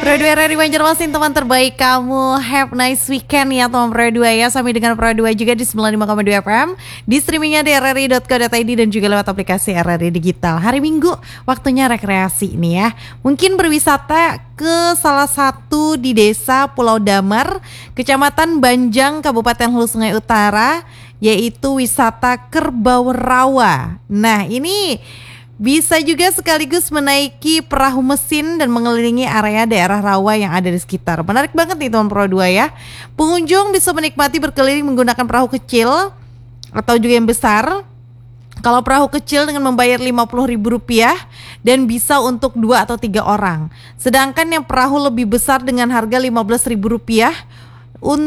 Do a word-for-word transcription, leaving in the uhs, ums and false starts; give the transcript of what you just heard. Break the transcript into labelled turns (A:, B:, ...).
A: Pro dua R R I Banjarmasin, teman terbaik kamu. Have nice weekend ya teman Pro dua ya. Sampai dengan Pro dua juga di sembilan puluh lima koma dua F M, di streamingnya di r r i dot co dot i d dan juga lewat aplikasi R R I Digital. Hari Minggu waktunya rekreasi nih ya. Mungkin berwisata ke salah satu di desa Pulau Damar, Kecamatan Banjang, Kabupaten Hulu Sungai Utara, yaitu wisata Kerbau Rawa. Nah ini bisa juga sekaligus menaiki perahu mesin dan mengelilingi area daerah rawa yang ada di sekitar. Menarik banget nih teman Pro dua ya. Pengunjung bisa menikmati berkeliling menggunakan perahu kecil atau juga yang besar. Kalau perahu kecil dengan membayar lima puluh ribu rupiah dan bisa untuk dua atau tiga orang. Sedangkan yang perahu lebih besar dengan harga lima belas ribu rupiah